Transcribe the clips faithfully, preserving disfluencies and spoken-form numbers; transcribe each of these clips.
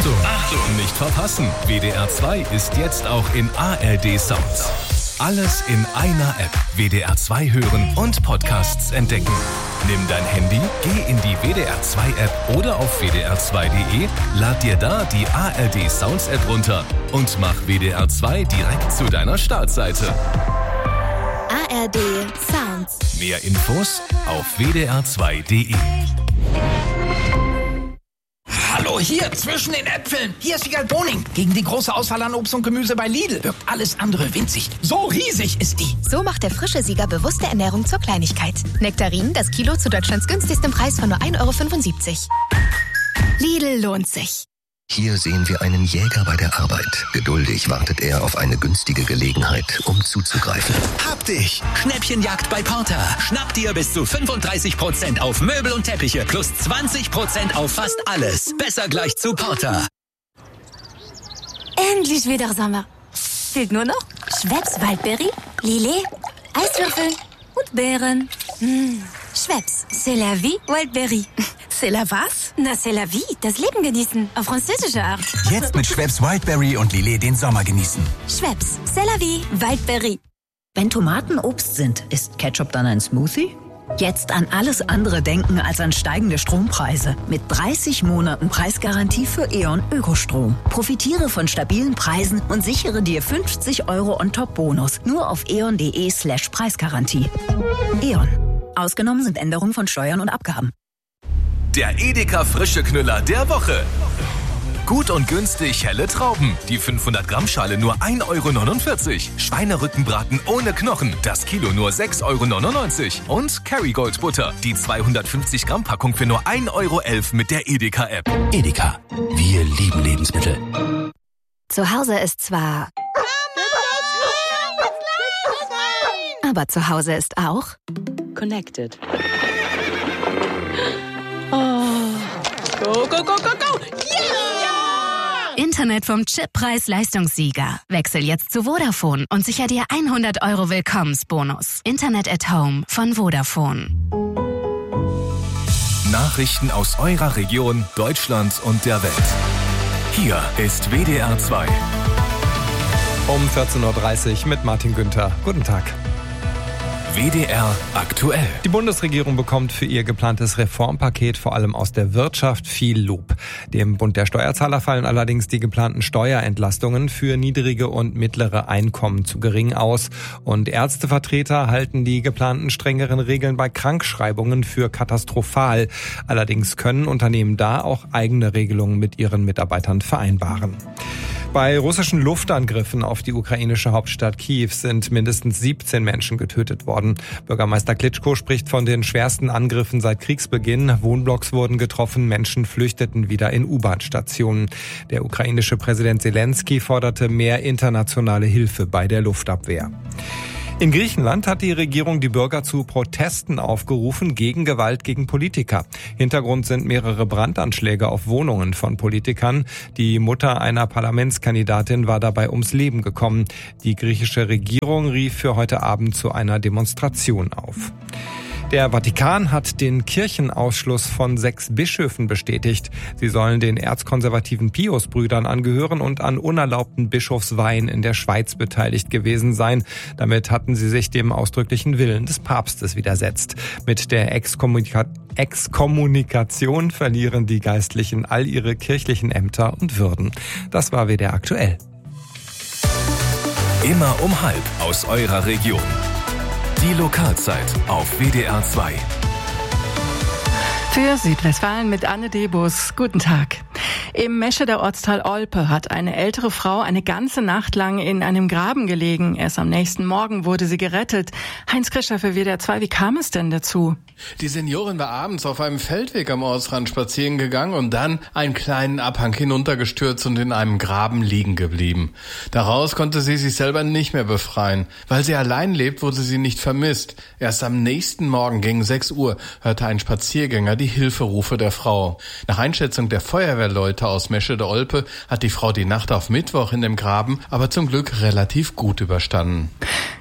Achtung, Achtung, nicht verpassen. W D R zwei ist jetzt auch in A R D Sounds. Alles in einer App. W D R zwei hören und Podcasts entdecken. Nimm dein Handy, geh in die W D R zwei App oder auf w d r zwei punkt d e, lad dir da die A R D Sounds App runter und mach W D R zwei direkt zu deiner Startseite. A R D Sounds. Mehr Infos auf w d r zwei punkt d e. Hallo, hier zwischen den Äpfeln. Hier ist Wiegald Boning. Gegen die große Auswahl an Obst und Gemüse bei Lidl wirkt alles andere winzig. So riesig ist die. So macht der frische Sieger bewusste Ernährung zur Kleinigkeit. Nektarinen, das Kilo zu Deutschlands günstigstem Preis von nur ein Euro fünfundsiebzig. Lidl lohnt sich. Hier sehen wir einen Jäger bei der Arbeit. Geduldig wartet er auf eine günstige Gelegenheit, um zuzugreifen. Hab dich! Schnäppchenjagd bei Porter. Schnapp dir bis zu fünfunddreißig Prozent auf Möbel und Teppiche plus zwanzig Prozent auf fast alles. Besser gleich zu Porter. Endlich wieder Sommer. Fehlt nur noch Schweppes Waldbeere, Lillet, Eiswürfel und Beeren. Mmh. Schweppes, c'est la vie, Wildberry. C'est la was? Na, c'est la vie, das Leben genießen, auf französische Art. Jetzt mit Schweppes Wildberry und Lillet den Sommer genießen. Schweppes, c'est la vie, Wildberry. Wenn Tomaten Obst sind, ist Ketchup dann ein Smoothie? Jetzt an alles andere denken als an steigende Strompreise. Mit dreißig Monaten Preisgarantie für E.ON Ökostrom. Profitiere von stabilen Preisen und sichere dir fünfzig Euro On-Top-Bonus. Nur auf eon punkt de slash Preisgarantie. E.ON. Ausgenommen sind Änderungen von Steuern und Abgaben. Der Edeka Frische Knüller der Woche. Gut und günstig helle Trauben. Die fünfhundert Gramm Schale nur ein Euro neunundvierzig. Schweinerückenbraten ohne Knochen. Das Kilo nur sechs Euro neunundneunzig. Und Kerrygold Butter. Die zweihundertfünfzig Gramm Packung für nur ein Euro elf mit der Edeka App. Edeka. Wir lieben Lebensmittel. Zu Hause ist zwar... Aber zu Hause ist auch... Connected. Oh. Go, go, go, go, go! Yeah! Internet vom Chip-Preis-Leistungssieger. Wechsel jetzt zu Vodafone und sicher dir hundert Euro Willkommensbonus. Internet at Home von Vodafone. Nachrichten aus eurer Region, Deutschland und der Welt. Hier ist W D R zwei. Um vierzehn Uhr dreißig mit Martin Günther. Guten Tag. W D R aktuell. Die Bundesregierung bekommt für ihr geplantes Reformpaket vor allem aus der Wirtschaft viel Lob. Dem Bund der Steuerzahler fallen allerdings die geplanten Steuerentlastungen für niedrige und mittlere Einkommen zu gering aus. Und Ärztevertreter halten die geplanten strengeren Regeln bei Krankschreibungen für katastrophal. Allerdings können Unternehmen da auch eigene Regelungen mit ihren Mitarbeitern vereinbaren. Bei russischen Luftangriffen auf die ukrainische Hauptstadt Kiew sind mindestens siebzehn Menschen getötet worden. Bürgermeister Klitschko spricht von den schwersten Angriffen seit Kriegsbeginn. Wohnblocks wurden getroffen, Menschen flüchteten wieder in U-Bahn-Stationen. Der ukrainische Präsident Zelensky forderte mehr internationale Hilfe bei der Luftabwehr. In Griechenland hat die Regierung die Bürger zu Protesten aufgerufen gegen Gewalt gegen Politiker. Hintergrund sind mehrere Brandanschläge auf Wohnungen von Politikern. Die Mutter einer Parlamentskandidatin war dabei ums Leben gekommen. Die griechische Regierung rief für heute Abend zu einer Demonstration auf. Der Vatikan hat den Kirchenausschluss von sechs Bischöfen bestätigt. Sie sollen den erzkonservativen Pius-Brüdern angehören und an unerlaubten Bischofsweihen in der Schweiz beteiligt gewesen sein. Damit hatten sie sich dem ausdrücklichen Willen des Papstes widersetzt. Mit der Exkommunika- Exkommunikation verlieren die Geistlichen all ihre kirchlichen Ämter und Würden. Das war W D R aktuell. Immer um halb aus eurer Region. Die Lokalzeit auf W D R zwei. Für Südwestfalen mit Anne Debus. Guten Tag. Im Mescheder Ortsteil Olpe hat eine ältere Frau eine ganze Nacht lang in einem Graben gelegen. Erst am nächsten Morgen wurde sie gerettet. Heinz Krischer für W D R zwei, wie kam es denn dazu? Die Seniorin war abends auf einem Feldweg am Ortsrand spazieren gegangen und dann einen kleinen Abhang hinuntergestürzt und in einem Graben liegen geblieben. Daraus konnte sie sich selber nicht mehr befreien. Weil sie allein lebt, wurde sie nicht vermisst. Erst am nächsten Morgen gegen sechs Uhr hörte ein Spaziergänger die Hilferufe der Frau. Nach Einschätzung der Feuerwehrleute aus Meschede-Olpe hat die Frau die Nacht auf Mittwoch in dem Graben aber zum Glück relativ gut überstanden.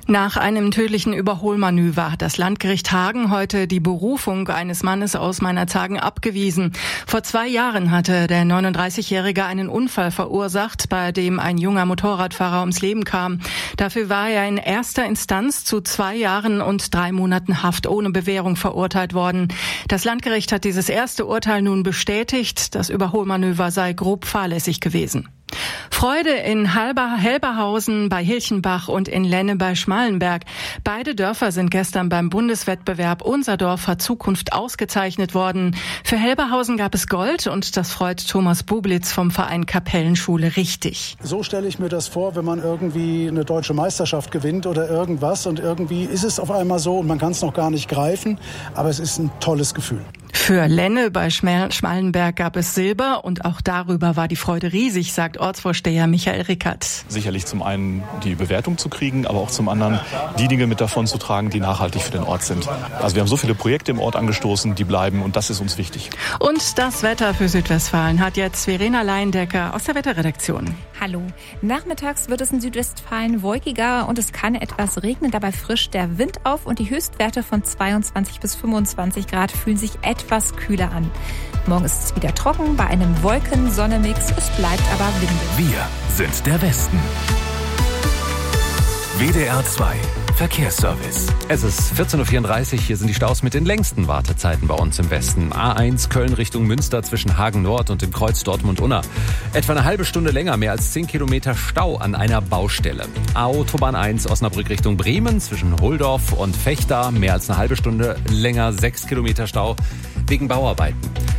Nach einem tödlichen Überholmanöver hat das Landgericht Hagen heute die Berufung eines Mannes aus Meinerzhagen abgewiesen. Vor zwei Jahren hatte der neununddreißigjährige einen Unfall verursacht, bei dem ein junger Motorradfahrer ums Leben kam. Dafür war er in erster Instanz zu zwei Jahren und drei Monaten Haft ohne Bewährung verurteilt worden. Das Landgericht hat dieses erste Urteil nun bestätigt. Das Überholmanöver sei grob fahrlässig gewesen. Freude in Halber, Helberhausen bei Hilchenbach und in Lenne bei Schmallenberg. Beide Dörfer sind gestern beim Bundeswettbewerb Unser Dorf hat Zukunft ausgezeichnet worden. Für Helberhausen gab es Gold und das freut Thomas Bublitz vom Verein Kapellenschule richtig. So stelle ich mir das vor, wenn man irgendwie eine deutsche Meisterschaft gewinnt oder irgendwas und irgendwie ist es auf einmal so und man kann es noch gar nicht greifen, aber es ist ein tolles Gefühl. Für Lenne bei Schmallenberg gab es Silber und auch darüber war die Freude riesig, sagt Ortsvorsteher Michael Rickert. Sicherlich zum einen die Bewertung zu kriegen, aber auch zum anderen die Dinge mit davon zu tragen, die nachhaltig für den Ort sind. Also wir haben so viele Projekte im Ort angestoßen, die bleiben und das ist uns wichtig. Und das Wetter für Südwestfalen hat jetzt Verena Leindecker aus der Wetterredaktion. Hallo. Nachmittags wird es in Südwestfalen wolkiger und es kann etwas regnen. Dabei frischt der Wind auf und die Höchstwerte von zweiundzwanzig bis fünfundzwanzig Grad fühlen sich etwas kühler an. Morgen ist es wieder trocken bei einem Wolken-Sonne-Mix. Es bleibt aber windig. Wir sind der Westen. W D R zwei Verkehrsservice. Es ist vierzehn Uhr vierunddreißig, hier sind die Staus mit den längsten Wartezeiten bei uns im Westen. A eins Köln Richtung Münster zwischen Hagen Nord und dem Kreuz Dortmund-Unna. Etwa eine halbe Stunde länger, mehr als zehn Kilometer Stau an einer Baustelle. Autobahn eins Osnabrück Richtung Bremen zwischen Holdorf und Vechta. Mehr als eine halbe Stunde länger, sechs Kilometer Stau wegen Bauarbeiten.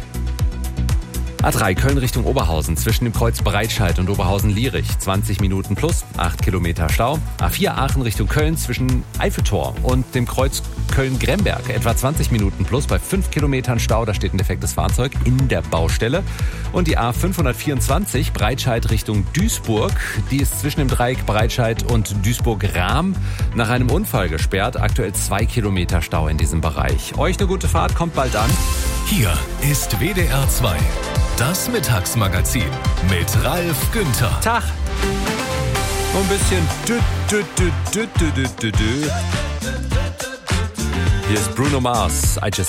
A drei Köln Richtung Oberhausen zwischen dem Kreuz Breitscheid und Oberhausen-Lierich zwanzig Minuten plus, acht Kilometer Stau. A vier Aachen Richtung Köln zwischen Eiffeltor und dem Kreuz Köln-Gremberg etwa zwanzig Minuten plus bei fünf Kilometern Stau. Da steht ein defektes Fahrzeug in der Baustelle. Und die A fünfhundertvierundzwanzig Breitscheid Richtung Duisburg, die ist zwischen dem Dreieck Breitscheid und Duisburg-Rahm nach einem Unfall gesperrt. Aktuell zwei Kilometer Stau in diesem Bereich. Euch eine gute Fahrt, kommt bald an. Hier ist W D R zwei. Das Mittagsmagazin mit Ralf Günther. Tag. So ein bisschen dü, dü, dü, dü, dü, dü, dü. Hier ist Bruno Mars. I just